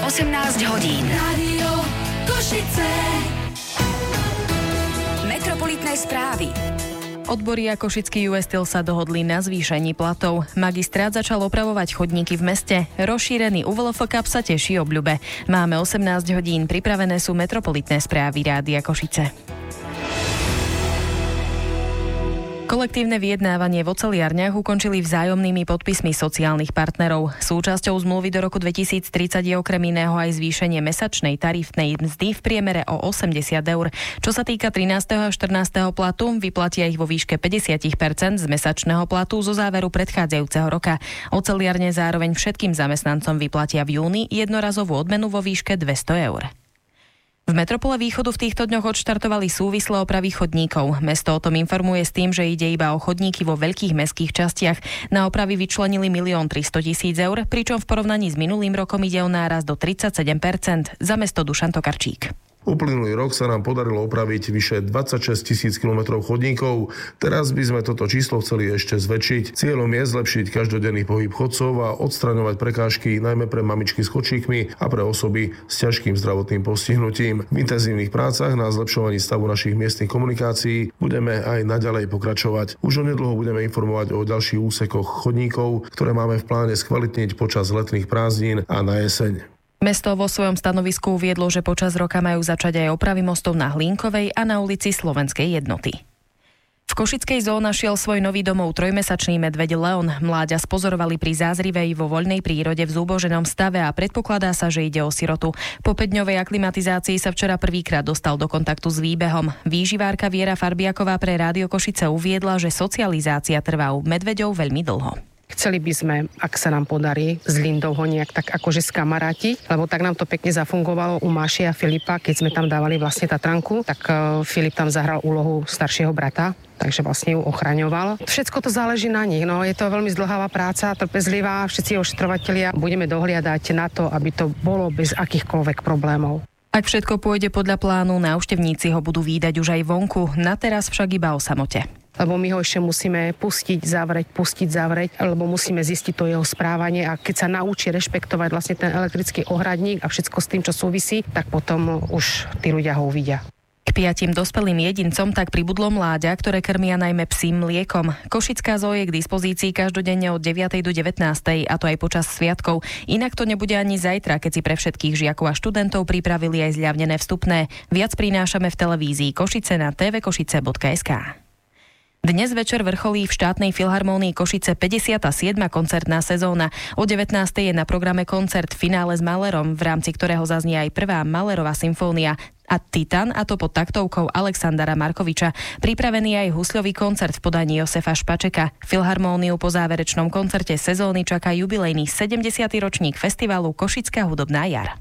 18 hodín. Rádio Košice. Metropolitné správy. Odbory a košický US Steel sa dohodli na zvýšení platov. Magistrát začal opravovať chodníky v meste. Rozšírený UVLF Cup sa teší obľube. Máme 18 hodín, pripravené sú metropolitné správy Rádia Košice. Kolektívne vyjednávanie v oceliarniach ukončili vzájomnými podpismi sociálnych partnerov. Súčasťou zmluvy do roku 2030 je okrem iného aj zvýšenie mesačnej tarifnej mzdy v priemere o 80 eur. Čo sa týka 13. a 14. platu, vyplatia ich vo výške 50% z mesačného platu zo záveru predchádzajúceho roka. Oceliarne zároveň všetkým zamestnancom vyplatia v júni jednorazovú odmenu vo výške 200 eur. V metropole Východu v týchto dňoch odštartovali súvislé opravy chodníkov. Mesto o tom informuje s tým, že ide iba o chodníky vo veľkých mestských častiach. Na opravy vyčlenili 1 300 000 eur, pričom v porovnaní s minulým rokom ide o nárast do 37%. Za mesto Dušan Tokarčík. Uplynulý rok sa nám podarilo opraviť vyše 26 000 kilometrov chodníkov. Teraz by sme toto číslo chceli ešte zväčšiť. Cieľom je zlepšiť každodenný pohyb chodcov a odstraňovať prekážky najmä pre mamičky s kočíkmi a pre osoby s ťažkým zdravotným postihnutím. V intenzívnych prácach na zlepšovaní stavu našich miestnych komunikácií budeme aj naďalej pokračovať. Už onedlho budeme informovať o ďalších úsekoch chodníkov, ktoré máme v pláne skvalitniť počas letných prázdnin a na jeseň. Mesto vo svojom stanovisku uviedlo, že počas roka majú začať aj opravy mostov na Hlínkovej a na ulici Slovenskej Jednoty. V Košickej zoo našiel svoj nový domov trojmesačný medveď Leon. Mláďa spozorovali pri zázrivej vo voľnej prírode v zúboženom stave a predpokladá sa, že ide o sirotu. Po 5-dňovej aklimatizácii sa včera prvýkrát dostal do kontaktu s výbehom. Výživárka Viera Farbiaková pre Rádio Košice uviedla, že socializácia trvá u medveďov veľmi dlho. Chceli by sme, ak sa nám podarí s Lindou ho nejak tak akože skamarátiť, lebo tak nám to pekne zafungovalo u Máši a Filipa, keď sme tam dávali vlastne Tatranku, tak Filip tam zahral úlohu staršieho brata, takže vlastne ju ochraňoval. Všetko to záleží na nich, no je to veľmi zdĺhavá práca, trpezlivá, všetci ošetrovatelia budeme dohliadať na to, aby to bolo bez akýchkoľvek problémov. Ak všetko pôjde podľa plánu, návštevníci ho budú vídať už aj vonku, na teraz však iba o samote. Lebo my ho ešte musíme pustiť, zavrieť, lebo musíme zistiť to jeho správanie a keď sa naučí rešpektovať vlastne ten elektrický ohradník a všetko s tým, čo súvisí, tak potom už tí ľudia ho uvidia. K 5 dospelým jedincom tak pribudlo mláďa, ktoré krmia najmä psím mliekom. Košická zoo je k dispozícii každodenne od 9. do 19. a to aj počas sviatkov. Inak to nebude ani zajtra, keď si pre všetkých žiakov a študentov pripravili aj zľavnené vstupné. Viac prinášame v televízii Košice na tvkošice.sk. Dnes večer vrcholí v štátnej filharmónii Košice 57. koncertná sezóna. O 19. je na programe koncert finále s Mahlerom, v rámci ktorého zaznie aj prvá Mahlerová symfónia a Titan, a to pod taktovkou Alexandra Markoviča. Pripravený aj husľový koncert v podaní Josefa Špačeka. Filharmóniu po záverečnom koncerte sezóny čaká jubilejný 70. ročník festivalu Košická hudobná jar.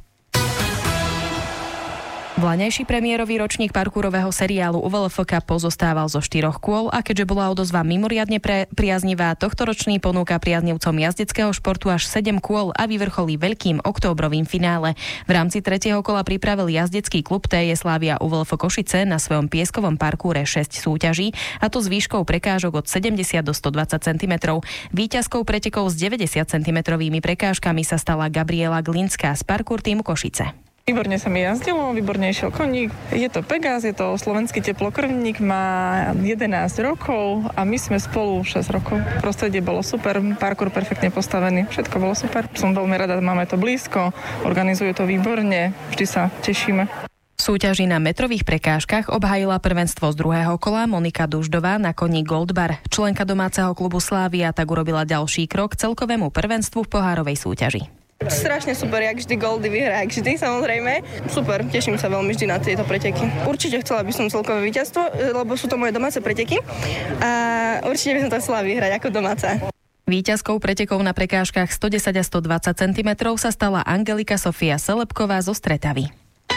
Vlaňajší premiérový ročník parkúrového seriálu UVLF Cup pozostával zo 4 kôl a keďže bola odozva mimoriadne priaznivá, tohtoročný ponúka priaznivcom jazdeckého športu až 7 kôl a vyvrcholí veľkým októbrovým finále. V rámci 3. kola pripravil jazdecký klub TJ Slavia UVLF Košice na svojom pieskovom parkúre 6 súťaží, a to s výškou prekážok od 70 do 120 cm. Víťazkou pretekov s 90 cm prekážkami sa stala Gabriela Glinská z parkour týmu Košice. Výborne sa mi jazdilo, výborne išiel koník. Je to Pegas, je to slovenský teplokrvník, má 11 rokov a my sme spolu 6 rokov. Prostredie bolo super, parkour perfektne postavený, všetko bolo super. Som veľmi rada, máme to blízko, organizujú to výborne, vždy sa tešíme. V súťaži na metrových prekážkach obhájila prvenstvo z 2. kola Monika Duždová na koni Goldbar. Členka domáceho klubu Slávia tak urobila ďalší krok k celkovému prvenstvu v pohárovej súťaži. Strašne super, jak vždy Goldy vyhrá, jak vždy samozrejme. Super, teším sa veľmi vždy na tieto preteky. Určite chcela by som celkové víťazstvo, lebo sú to moje domáce preteky a určite by som to chcela vyhrať ako domáca. Víťazkou pretekov na prekážkach 110 a 120 cm sa stala Angelika Sofia Selebková zo Stretavy.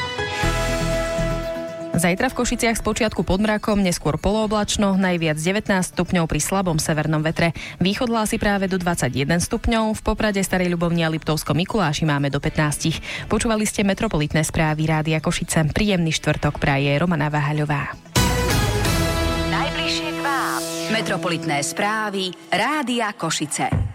Zajtra v Košiciach spočiatku pod mrakom, neskôr polooblačno, najviac 19 stupňov pri slabom severnom vetre. Východ hlási práve do 21 stupňov, v Poprade, Starej Ľubovni a Liptovskom Mikuláši máme do 15. Počúvali ste metropolitné správy Rádia Košice. Príjemný štvrtok praje Romana Váhaľová. Najbližšie k vám. Metropolitné správy Rádia Košice.